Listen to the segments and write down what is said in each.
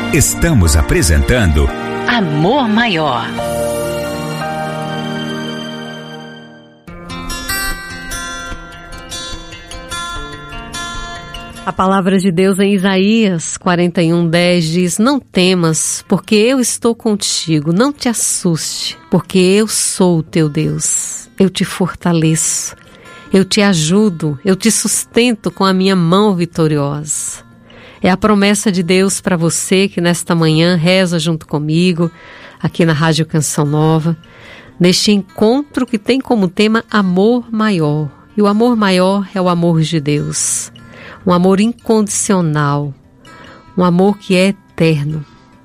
Estamos apresentando Amor Maior. A palavra de Deus em Isaías 41:10 diz: não temas, porque eu estou contigo. Não te assuste, porque eu sou o teu Deus. Eu te fortaleço, eu te ajudo, eu te sustento com a minha mão vitoriosa. É a promessa de Deus para você que nesta manhã reza junto comigo, aqui na Rádio Canção Nova, neste encontro que tem como tema Amor Maior. E o amor maior é o amor de Deus. Um amor incondicional, um amor que é eterno.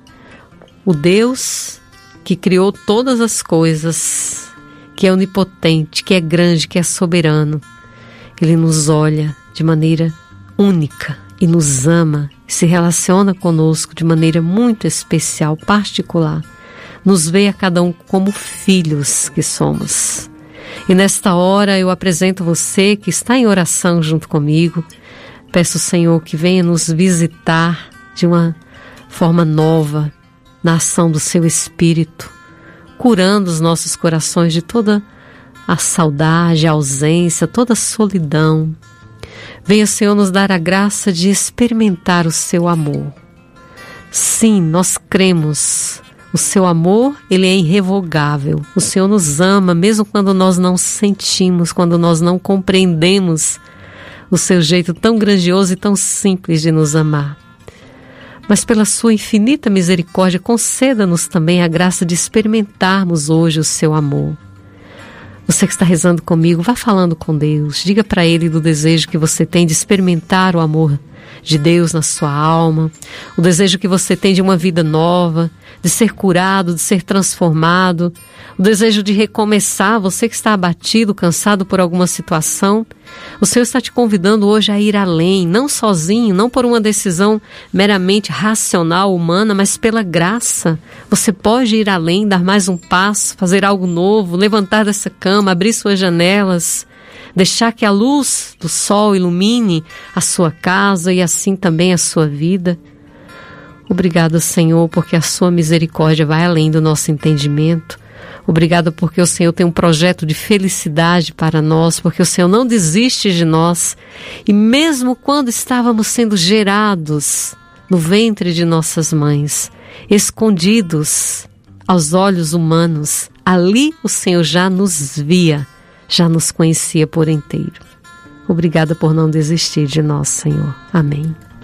O Deus que criou todas as coisas, que é onipotente, que é grande, que é soberano. Ele nos olha de maneira única e nos ama, e se relaciona conosco de maneira muito especial, particular. Nos vê a cada um como filhos que somos. E nesta hora eu apresento você que está em oração junto comigo. Peço, Senhor, que venha nos visitar de uma forma nova, na ação do Seu Espírito, curando os nossos corações de toda a saudade, a ausência, toda a solidão. Venha, Senhor, nos dar a graça de experimentar o Seu amor. Sim, nós cremos. O Seu amor, Ele é irrevogável. O Senhor nos ama, mesmo quando nós não sentimos, quando nós não compreendemos o Seu jeito tão grandioso e tão simples de nos amar. Mas pela Sua infinita misericórdia, conceda-nos também a graça de experimentarmos hoje o Seu amor. Você que está rezando comigo, vá falando com Deus. Diga para Ele do desejo que você tem de experimentar o amor de Deus na sua alma, o desejo que você tem de uma vida nova, de ser curado, de ser transformado, o desejo de recomeçar. Você que está abatido, cansado por alguma situação, o Senhor está te convidando hoje a ir além, não sozinho, não por uma decisão meramente racional, humana, mas pela graça. Você pode ir além, dar mais um passo, fazer algo novo, levantar dessa cama, abrir suas janelas, deixar que a luz do sol ilumine a sua casa e assim também a sua vida. Obrigado, Senhor, porque a Sua misericórdia vai além do nosso entendimento. Obrigado porque o Senhor tem um projeto de felicidade para nós, porque o Senhor não desiste de nós. E mesmo quando estávamos sendo gerados no ventre de nossas mães, escondidos aos olhos humanos, ali o Senhor já nos via, já nos conhecia por inteiro. Obrigada por não desistir de nós, Senhor. Amém.